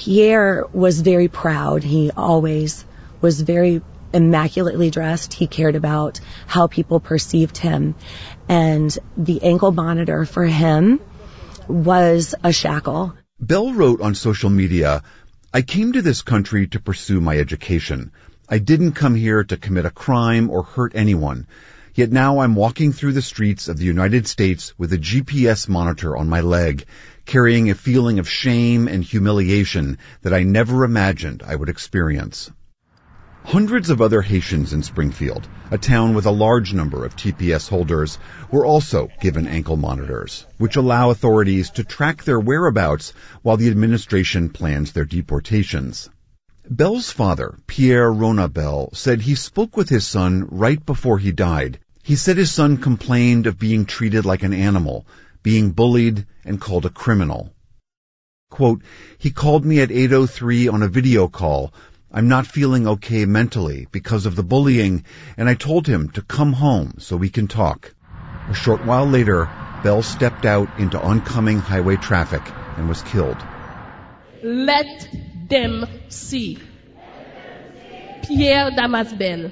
Pierre was very proud. He always was very immaculately dressed. He cared about how people perceived him. And the ankle monitor for him was a shackle. Belle wrote on social media, "I came to this country to pursue my education. I didn't come here to commit a crime or hurt anyone. Yet now I'm walking through the streets of the United States with a GPS monitor on my leg, carrying a feeling of shame and humiliation that I never imagined I would experience." Hundreds of other Haitians in Springfield, a town with a large number of TPS holders, were also given ankle monitors, which allow authorities to track their whereabouts while the administration plans their deportations. Belle's father, Pierre Rona Belle, said he spoke with his son right before he died. He said his son complained of being treated like an animal, being bullied and called a criminal. Quote, "He called me at 8:03 on a video call. I'm not feeling okay mentally because of the bullying, and I told him to come home so we can talk." A short while later, Belle stepped out into oncoming highway traffic and was killed. Let them see. Pierre Damas Belle.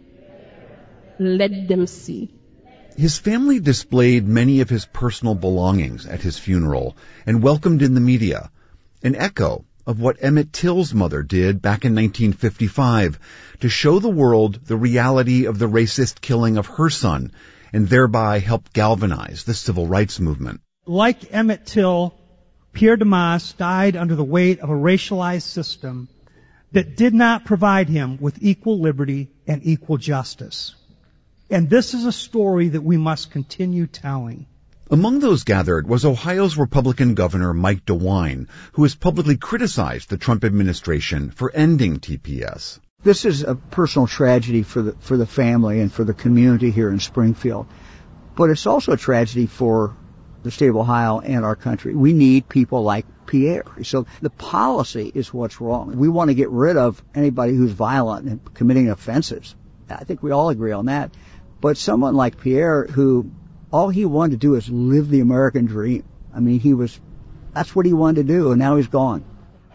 Let them see. His family displayed many of his personal belongings at his funeral and welcomed in the media, an echo of what Emmett Till's mother did back in 1955 to show the world the reality of the racist killing of her son and thereby help galvanize the civil rights movement. Like Emmett Till, Pierre Damas died under the weight of a racialized system that did not provide him with equal liberty and equal justice. And this is a story that we must continue telling. Among those gathered was Ohio's Republican Governor Mike DeWine, who has publicly criticized the Trump administration for ending TPS. This is a personal tragedy for the family and for the community here in Springfield. But it's also a tragedy for the state of Ohio and our country. We need people like Pierre. So the policy is what's wrong. We want to get rid of anybody who's violent and committing offenses. I think we all agree on that. But someone like Pierre, who all he wanted to do is live the American dream. I mean, that's what he wanted to do, and now he's gone.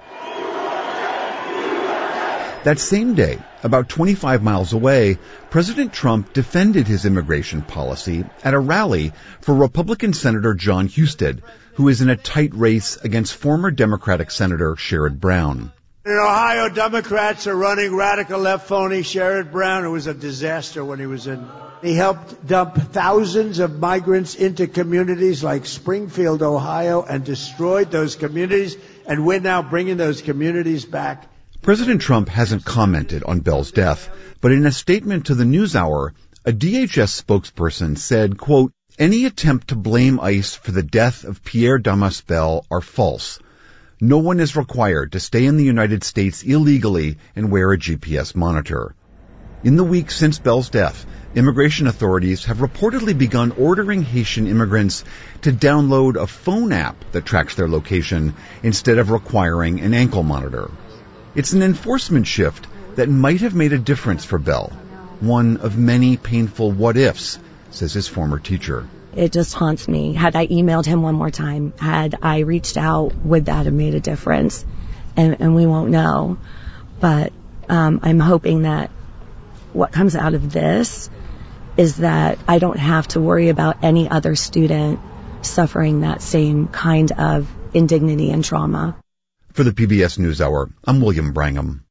That same day, about 25 miles away, President Trump defended his immigration policy at a rally for Republican Senator John Husted, who is in a tight race against former Democratic Senator Sherrod Brown. In Ohio, Democrats are running radical left phony Sherrod Brown, who was a disaster when he was in. He helped dump thousands of migrants into communities like Springfield, Ohio, and destroyed those communities, and we're now bringing those communities back. President Trump hasn't commented on Belle's death, but in a statement to the NewsHour, a DHS spokesperson said, quote, "Any attempt to blame ICE for the death of Pierre Damas Belle are false. No one is required to stay in the United States illegally and wear a GPS monitor." In the week since Belle's death, immigration authorities have reportedly begun ordering Haitian immigrants to download a phone app that tracks their location instead of requiring an ankle monitor. It's an enforcement shift that might have made a difference for Belle, one of many painful what-ifs, says his former teacher. It just haunts me. Had I emailed him one more time, had I reached out, would that have made a difference? And we won't know. But I'm hoping that what comes out of this is that I don't have to worry about any other student suffering that same kind of indignity and trauma. For the PBS NewsHour, I'm William Brangham.